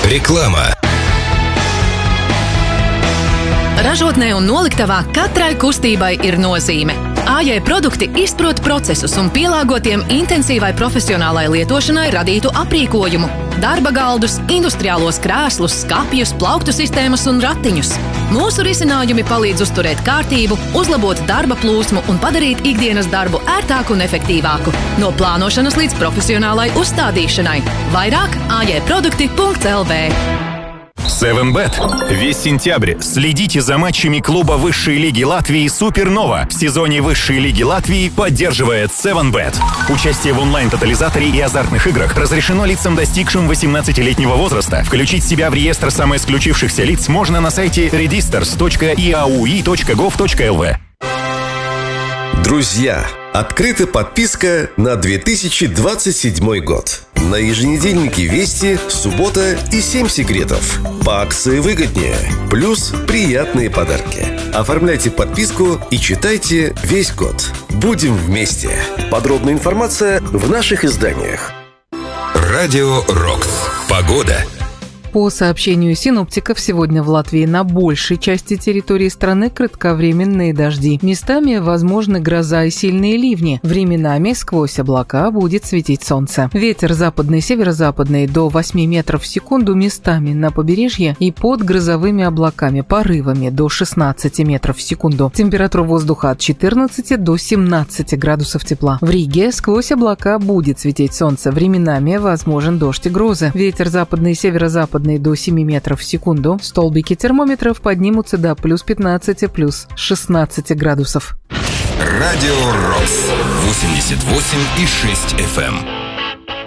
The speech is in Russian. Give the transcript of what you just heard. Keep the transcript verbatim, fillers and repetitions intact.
Reklāmā. Ražotnē un noliktavā katrai kustībai ir nozīme. A J produkti izprot procesus un pielāgotiem intensīvai profesionālai lietošanai radītu aprīkojumu, darba galdus, industriālos krēslus, skapjus, plauktu sistēmas un ratiņus. Mūsu risinājumi palīdz uzturēt kārtību, uzlabot darba plūsmu un padarīt ikdienas darbu ērtāku un efektīvāku. No plānošanas līdz profesionālai uzstādīšanai. Vairāk a j produkti punkts l v. севен бет. Весь сентябрь следите за матчами клуба высшей лиги Латвии «Супернова». В сезоне высшей лиги Латвии поддерживает севен бет. Участие в онлайн-тотализаторе и азартных играх разрешено лицам, достигшим восемнадцатилетнего возраста. Включить себя в реестр самоисключившихся лиц можно на сайте registers точка и а у и точка гов точка эл ви. Друзья, открыта подписка на две тысячи двадцать седьмой год. На еженедельнике «Вести» суббота и семь секретов. По акции выгоднее. Плюс приятные подарки. Оформляйте подписку и читайте весь год. Будем вместе. Подробная информация в наших изданиях. Радио Рокс. Погода. По сообщению синоптиков, сегодня в Латвии на большей части территории страны кратковременные дожди. Местами возможны гроза и сильные ливни. Временами сквозь облака будет светить солнце. Ветер западный, северо-западный до восьми метров в секунду местами на побережье и под грозовыми облаками порывами до шестнадцати метров в секунду. Температура воздуха от четырнадцати до семнадцати градусов тепла. В Риге сквозь облака будет светить солнце. Временами возможен дождь и грозы. Ветер западный, северо-западный до семи метров в секунду. Столбики термометров поднимутся до плюс пятнадцати, плюс шестнадцати градусов. Радио Рокс. восемьдесят восемь и шесть эф эм.